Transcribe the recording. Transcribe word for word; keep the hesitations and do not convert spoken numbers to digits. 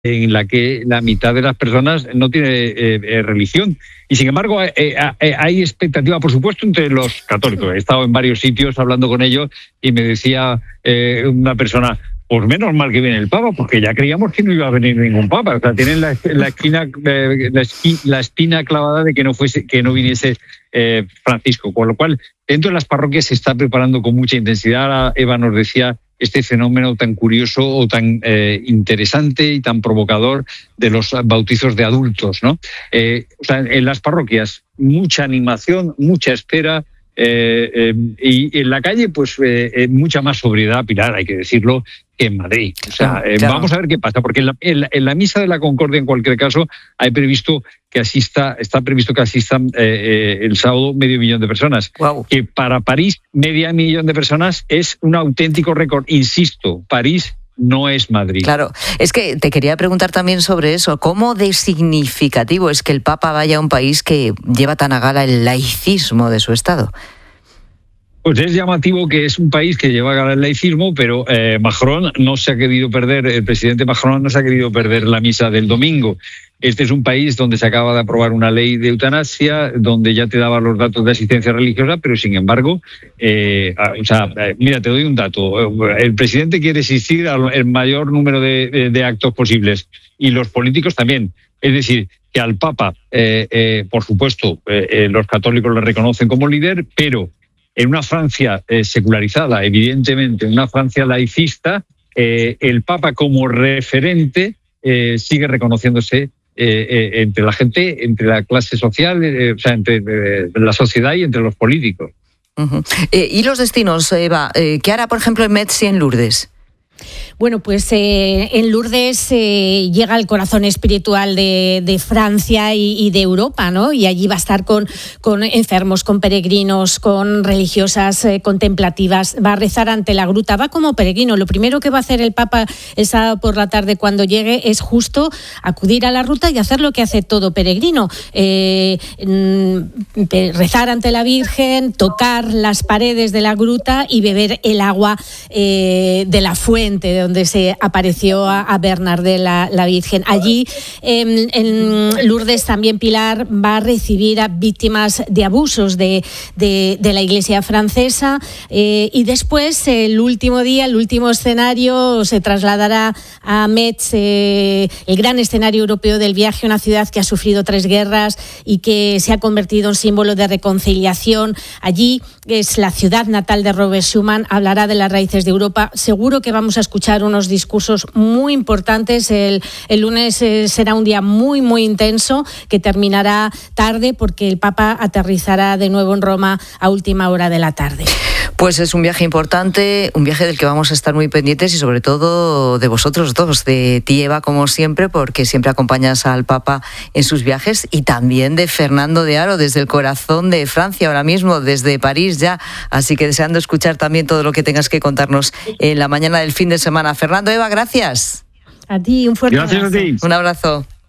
en la que la mitad de las personas no tiene eh, eh, religión. Y sin embargo, eh, eh, hay expectativa, por supuesto, entre los católicos. He estado en varios sitios hablando con ellos y me decía eh, una persona, pues menos mal que viene el Papa, porque ya creíamos que no iba a venir ningún Papa. O sea, tienen la, la, esquina, eh, la, esqui, la espina clavada de que no fuese, que no viniese eh, Francisco. Con lo cual, dentro de las parroquias se está preparando con mucha intensidad. Ahora Eva nos decía este fenómeno tan curioso o tan eh, interesante y tan provocador de los bautizos de adultos, ¿no? Eh, o sea, en las parroquias, mucha animación, mucha espera, eh, eh, y en la calle, pues, eh, mucha más sobriedad, Pilar, hay que decirlo, que en Madrid. O sea, eh, claro. Vamos a ver qué pasa, porque en la, en, la, en la Misa de la Concordia, en cualquier caso, hay previsto que asista, está previsto que asistan eh, eh, el sábado medio millón de personas. Wow. Que para París, media millón de personas es un auténtico récord. Insisto, París no es Madrid. Claro, es que te quería preguntar también sobre eso. ¿Cómo de significativo es que el Papa vaya a un país que lleva tan a gala el laicismo de su Estado? Pues es llamativo que es un país que lleva a gala el laicismo, pero eh, Macron no se ha querido perder, el presidente Macron no se ha querido perder la misa del domingo. Este es un país donde se acaba de aprobar una ley de eutanasia, donde ya te daba los datos de asistencia religiosa, pero sin embargo, eh, o sea, mira, te doy un dato. El presidente quiere asistir al mayor número de, de, de actos posibles, y los políticos también. Es decir, que al Papa, eh, eh, por supuesto, eh, eh, los católicos le reconocen como líder, pero en una Francia eh, secularizada, evidentemente, en una Francia laicista, eh, el Papa como referente eh, sigue reconociéndose Eh, eh, entre la gente, entre la clase social, eh, o sea, entre eh, la sociedad y entre los políticos. Uh-huh. Eh, ¿Y los destinos, Eva? Eh, ¿Qué hará, por ejemplo, en Metz y en Lourdes? Bueno, pues eh, en Lourdes eh, llega el corazón espiritual de, de Francia y, y de Europa, ¿no? Y allí va a estar con, con enfermos, con peregrinos, con religiosas eh, contemplativas. Va a rezar ante la gruta, va como peregrino. Lo primero que va a hacer el Papa el sábado por la tarde cuando llegue es justo acudir a la ruta y hacer lo que hace todo peregrino. Eh, rezar ante la Virgen, tocar las paredes de la gruta y beber el agua eh, de la fuente de donde se apareció a, a Bernardé la, la Virgen. Allí en, en Lourdes también Pilar va a recibir a víctimas de abusos de, de, de la Iglesia francesa eh, y después el último día, el último escenario se trasladará a Metz, eh, el gran escenario europeo del viaje, una ciudad que ha sufrido tres guerras y que se ha convertido en símbolo de reconciliación. Allí es la ciudad natal de Robert Schuman, hablará de las raíces de Europa. Seguro que vamos a escuchar unos discursos muy importantes. El, el lunes eh, será un día muy, muy intenso que terminará tarde porque el Papa aterrizará de nuevo en Roma a última hora de la tarde. Pues es un viaje importante, un viaje del que vamos a estar muy pendientes y sobre todo de vosotros dos, de ti, Eva, como siempre, porque siempre acompañas al Papa en sus viajes, y también de Fernando de Haro desde el corazón de Francia, ahora mismo desde París ya. Así que deseando escuchar también todo lo que tengas que contarnos en la mañana del fin de semana. Fernando, Eva, gracias. A ti, un fuerte gracias abrazo. A ti. Un abrazo.